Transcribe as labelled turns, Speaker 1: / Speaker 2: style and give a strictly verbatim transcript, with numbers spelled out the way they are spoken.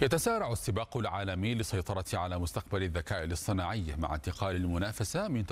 Speaker 1: يتسارع السباق العالمي للسيطرة على مستقبل الذكاء الاصطناعي مع انتقال المنافسة من